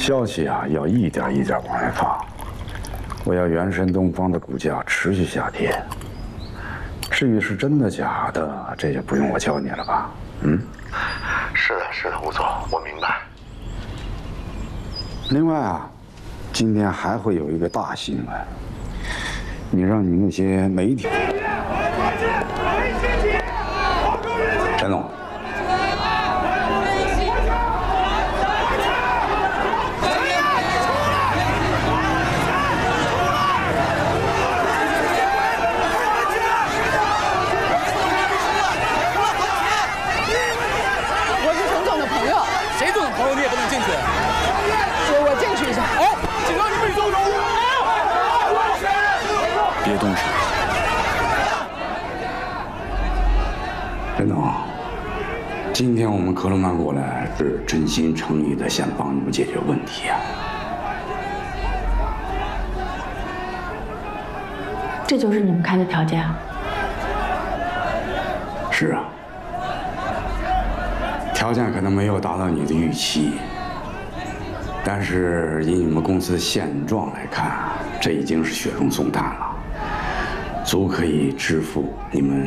消息啊，要一点一点往外发。我要元神东方的股价持续下跌。至于是真的假的，这就不用我教你了吧？嗯， 是的，吴总，我明白。 另外啊，今天还会有一个大新闻，你让你那些媒体，陈总。 朋友，你也不能进去。 我进去一下。 哎，警告你们动手！ 别动手。陈总，今天我们科罗曼过来是真心诚意的想帮你们解决问题啊。 这就是你们开的条件啊？ 是啊。条件可能没有达到你的预期，但是以你们公司的现状来看，这已经是雪中送炭了，足可以支付你们